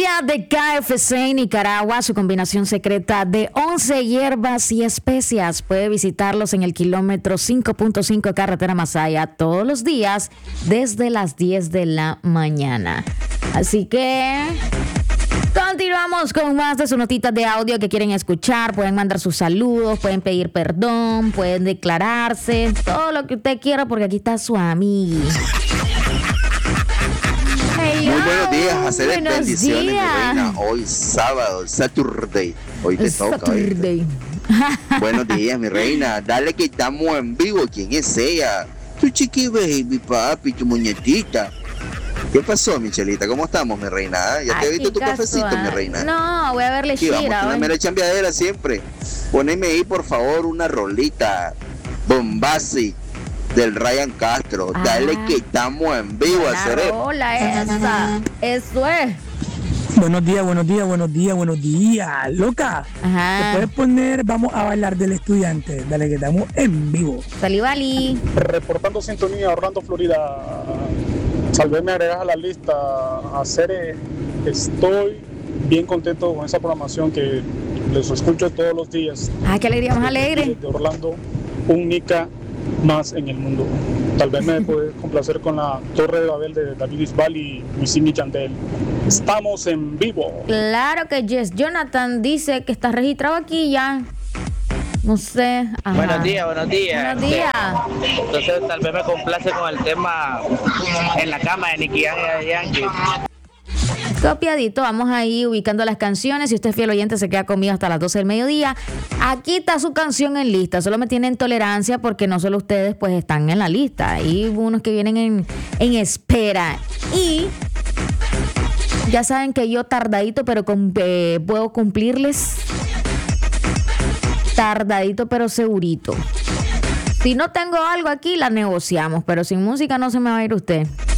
esencia de KFC Nicaragua, su combinación secreta de 11 hierbas y especias. Puede visitarlos en el kilómetro 5.5 Carretera Masaya todos los días desde las 10 de la mañana. Así que continuamos con más de sus notitas de audio que quieren escuchar. Pueden mandar sus saludos, pueden pedir perdón, pueden declararse, todo lo que usted quiera, porque aquí está su amigo. Muy buenos días, hacer buenos bendiciones, días. mi reina. Hoy sábado, Saturday. Hoy te toca. Saturday. Buenos días, mi reina. Dale que estamos en vivo. ¿Quién es ella? Tu chiqui baby, papi, tu muñequita. ¿Qué pasó, Michelita? ¿Cómo estamos, mi reina? ¿Ya te he visto tu cafecito, mi reina? No, voy a verle Aquí vamos, Shira. una mera chambeadera siempre. Poneme ahí, por favor, una rolita Bombasi del Ryan Castro. Dale que estamos en vivo, hacer. Hola, esa. Eso es. Buenos días, loca. Ajá. ¿Te puedes poner Vamos a bailar del estudiante? Dale que estamos en vivo. Salivali. Reportando sintonía, Orlando, Florida. Salve, me agregas a la lista. Hacer, estoy bien contento con esa programación que les escucho todos los días. Ay, qué alegría, más alegre. De Orlando, un Nica más en el mundo. Tal vez me puede complacer con la Torre de Babel de David Bisbal y Wisin y Yandel. Estamos en vivo. Claro que yes. Jonathan dice que está registrado aquí ya. No sé. Ajá. Buenos días. Buenos días. Entonces tal vez me complace con el tema En la cama de Nicky Jam y Yankee. Copiadito, vamos ahí ubicando las canciones. Si usted es fiel oyente, se queda conmigo hasta las 12 del mediodía. Aquí está su canción en lista. Solo me tienen tolerancia porque no solo ustedes pues están en la lista. Hay unos que vienen en espera. Y ya saben que yo tardadito, pero puedo cumplirles. Tardadito, pero segurito. Si no tengo algo aquí, la negociamos. Pero sin música no se me va a ir usted.